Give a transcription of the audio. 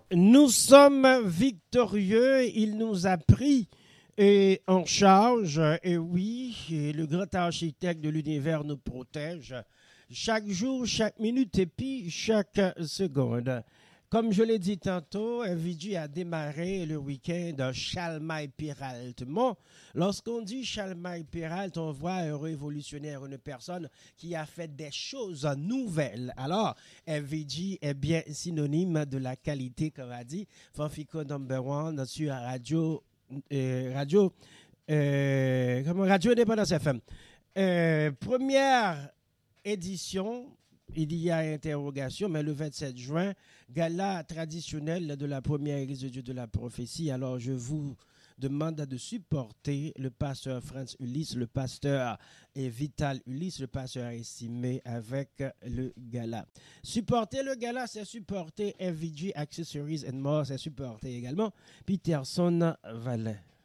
Nous sommes victorieux. Il nous a pris en charge. Et oui, et le grand architecte de l'univers nous protège chaque jour, chaque minute et puis chaque seconde. Comme je l'ai dit tantôt, FVG a démarré le week-end Chalmaille-Peraltemont. Lorsqu'on dit Chalmaille-Peralt, on voit un révolutionnaire, une personne qui a fait des choses nouvelles. Alors, FVG est bien synonyme de la qualité, comme a dit Fanfico Number One sur Radio Indépendance FM. Première édition, il y a interrogation, mais le 27 juin, gala traditionnel de la première église de Dieu de la prophétie. Alors, je vous demande de supporter le pasteur Franz Ulysse, le pasteur Vital Ulysse, le pasteur estimé avec le gala. Supporter le gala, c'est supporter FVG Accessories and More, c'est supporter également Peterson Valais.